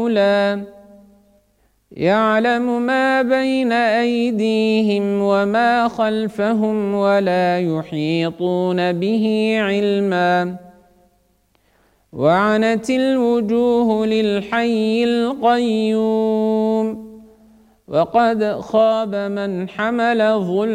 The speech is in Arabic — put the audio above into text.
يعلم ما بين أيديهم وما خلفهم ولا يحيطون به علما وعنت الوجوه للحي القيوم وقد خاب من حمل ظلما